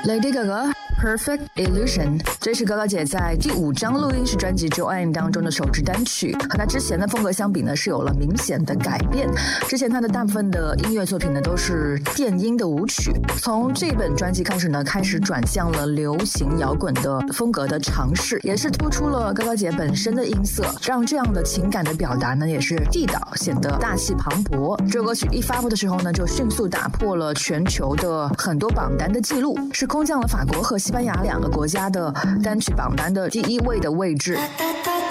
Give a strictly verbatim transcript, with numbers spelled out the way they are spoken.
Lady Gaga Perfect Illusion， 这是 Gaga 姐在第五张录音室专辑 Joanne 当中的首支单曲，和她之前的风格相比呢，是有了明显的改变。之前她的大部分的音乐作品呢，都是电音的舞曲，从这本专辑开始呢，开始转向了流行摇滚的风格的尝试，也是突出了 Gaga 姐本身的音色，让这样的情感的表达呢，也是地道，显得大气磅礴。这首歌曲一发布的时候呢，就迅速打破了全球的很多榜单的记录，是空降了法国和西班牙两个国家的单曲榜单的第一位的位置。